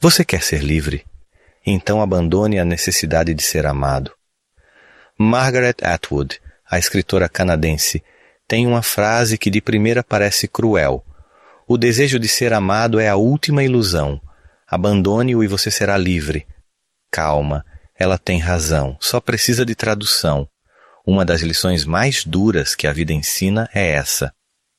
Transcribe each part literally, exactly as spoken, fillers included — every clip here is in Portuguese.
Você quer ser livre? Então abandone a necessidade de ser amado. Margaret Atwood, a escritora canadense, tem uma frase que de primeira parece cruel. O desejo de ser amado é a última ilusão. Abandone-o e você será livre. Calma, ela tem razão, só precisa de tradução. Uma das lições mais duras que a vida ensina é essa.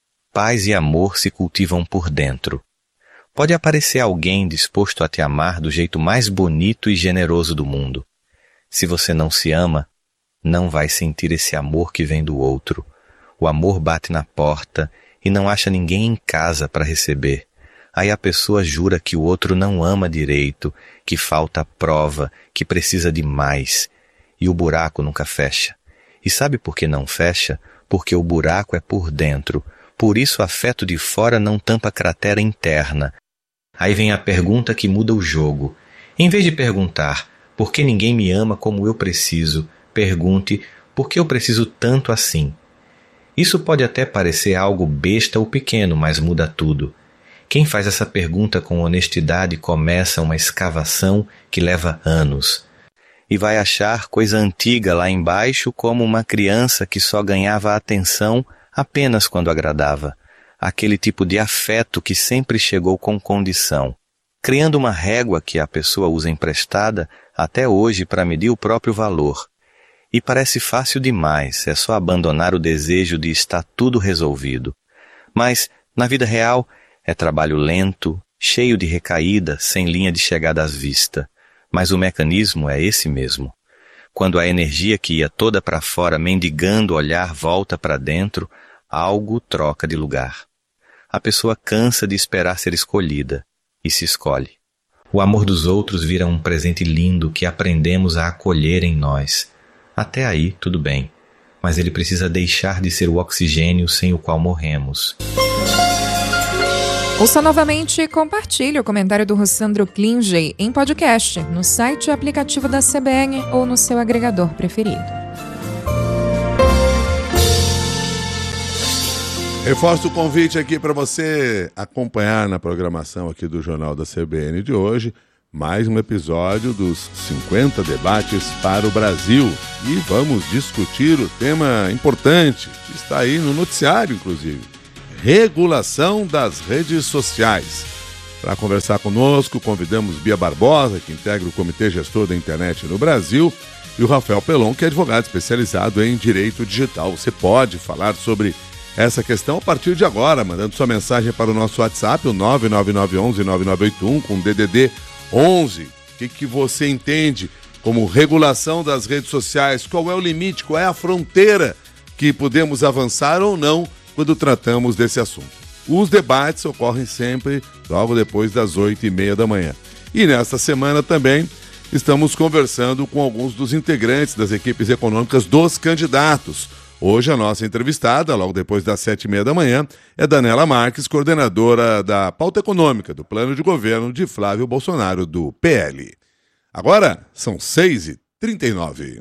Paz e amor se cultivam por dentro. Pode aparecer alguém disposto a te amar do jeito mais bonito e generoso do mundo. Se você não se ama, não vai sentir esse amor que vem do outro. O amor bate na porta e não acha ninguém em casa para receber. Aí a pessoa jura que o outro não ama direito, que falta prova, que precisa de mais. E o buraco nunca fecha. E sabe por que não fecha? Porque o buraco é por dentro. Por isso o afeto de fora não tampa a cratera interna. Aí vem a pergunta que muda o jogo. Em vez de perguntar, por que ninguém me ama como eu preciso, pergunte, por que eu preciso tanto assim? Isso pode até parecer algo besta ou pequeno, mas muda tudo. Quem faz essa pergunta com honestidade começa uma escavação que leva anos. E vai achar coisa antiga lá embaixo, como uma criança que só ganhava atenção apenas quando agradava. Aquele tipo de afeto que sempre chegou com condição, criando uma régua que a pessoa usa emprestada até hoje para medir o próprio valor. E parece fácil demais, é só abandonar o desejo de estar tudo resolvido. Mas, na vida real, é trabalho lento, cheio de recaída, sem linha de chegada à vista. Mas o mecanismo é esse mesmo. Quando a energia que ia toda para fora mendigando olhar volta para dentro, algo troca de lugar. A pessoa cansa de esperar ser escolhida e se escolhe. O amor dos outros vira um presente lindo que aprendemos a acolher em nós. Até aí, tudo bem, mas ele precisa deixar de ser o oxigênio sem o qual morremos. Ouça novamente e compartilhe o comentário do Russandro Klinge em podcast, no site e aplicativo da C B N ou no seu agregador preferido. Reforço o convite aqui para você acompanhar na programação aqui do Jornal da C B N de hoje mais um episódio dos cinquenta Debates para o Brasil. E vamos discutir o tema importante que está aí no noticiário, inclusive. Regulação das redes sociais. Para conversar conosco, convidamos Bia Barbosa, que integra o Comitê Gestor da Internet no Brasil, e o Rafael Pelon, que é advogado especializado em Direito Digital. Você pode falar sobre essa questão a partir de agora, mandando sua mensagem para o nosso WhatsApp, o nove nove nove um um nove nove oito um, com D D D onze. O que, que você entende como regulação das redes sociais? Qual é o limite? Qual é a fronteira que podemos avançar ou não quando tratamos desse assunto? Os debates ocorrem sempre logo depois das oito e meia da manhã. E nesta semana também estamos conversando com alguns dos integrantes das equipes econômicas dos candidatos. Hoje a nossa entrevistada, logo depois das sete e meia da manhã, é Daniela Marques, coordenadora da pauta econômica do plano de governo de Flávio Bolsonaro, do P L. Agora são seis e trinta e nove.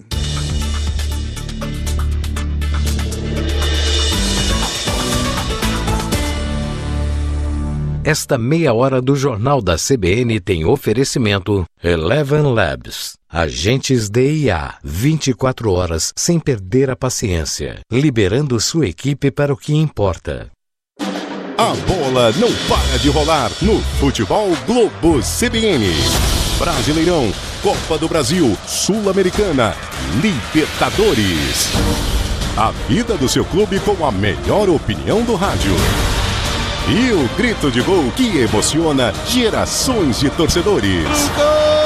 Esta meia hora do Jornal da C B N tem oferecimento Eleven Labs. Agentes de I A, vinte e quatro horas sem perder a paciência, liberando sua equipe para o que importa. A bola não para de rolar no Futebol Globo C B N. Brasileirão, Copa do Brasil, Sul-Americana, Libertadores. A vida do seu clube com a melhor opinião do rádio. E o grito de gol que emociona gerações de torcedores.